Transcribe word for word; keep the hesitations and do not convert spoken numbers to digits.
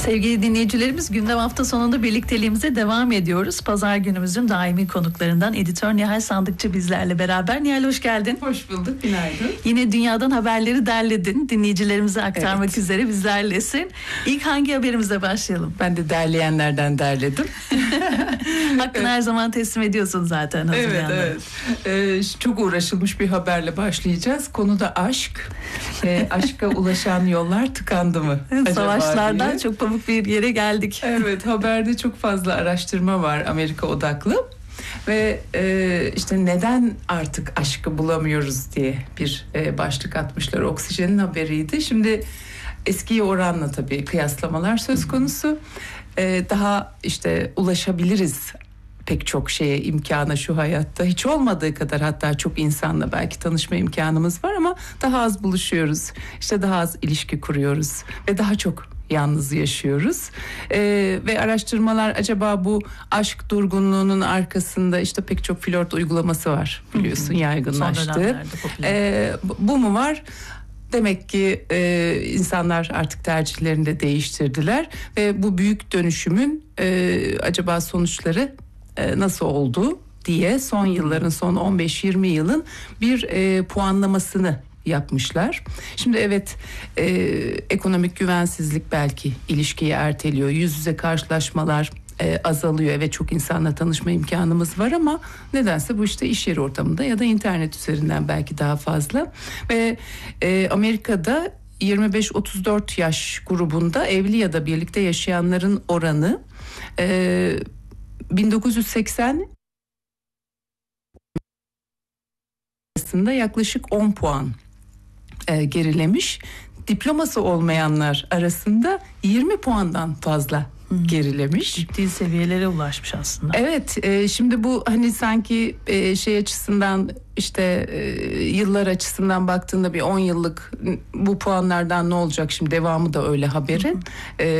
Sevgili dinleyicilerimiz, gündem hafta sonunda birlikteliğimize devam ediyoruz. Pazar günümüzün daimi konuklarından editör Nihal Sandıkçı bizlerle beraber. Nihal, hoş geldin. Hoş bulduk, günaydın. Yine dünyadan haberleri derledin. Dinleyicilerimize aktarmak evet. üzere bizlerlesin. İlk hangi haberimizle başlayalım? Ben de derleyenlerden derledim. Hakkını her zaman teslim ediyorsun zaten. Evet, evet. Ee, çok uğraşılmış bir haberle başlayacağız. Konu da aşk. Ee, aşka ulaşan yollar tıkandı mı? Savaşlardan diye. çok pamuk bir yere geldik. Evet, haberde çok fazla araştırma var Amerika odaklı. Ve e, işte neden artık aşkı bulamıyoruz diye bir e, başlık atmışlar. Oksijenin haberiydi. Şimdi eskiye oranla tabii kıyaslamalar söz konusu. E, daha işte ulaşabiliriz pek çok şeye, imkana şu hayatta. Hiç olmadığı kadar hatta çok insanla belki tanışma imkanımız var ama daha az buluşuyoruz. İşte daha az ilişki kuruyoruz ve daha çok yalnız yaşıyoruz. Ee, ve araştırmalar acaba bu aşk durgunluğunun arkasında işte pek çok flört uygulaması var biliyorsun, yaygınlaştı. Ee, bu mu var? Demek ki e, insanlar artık tercihlerini de değiştirdiler ve bu büyük dönüşümün e, acaba sonuçları e, nasıl oldu diye son yılların, son on beş yirmi yılın bir e, puanlamasını yapmışlar. Şimdi evet, e, ekonomik güvensizlik belki ilişkiyi erteliyor. Yüz yüze karşılaşmalar e, azalıyor. Evet, çok insanla tanışma imkanımız var ama nedense bu işte iş yeri ortamında ya da internet üzerinden belki daha fazla. Ve e, Amerika'da yirmi beş otuz dört yaş grubunda evli ya da birlikte yaşayanların oranı e, bin dokuz yüz seksen arasında yaklaşık on puan e, gerilemiş. Diploması olmayanlar arasında yirmi puandan fazla gerilemiş. Ciddi seviyelere ulaşmış aslında. Evet, e, şimdi bu hani sanki e, şey açısından işte e, yıllar açısından baktığında bir on yıllık bu puanlardan ne olacak, şimdi devamı da öyle haberin. E,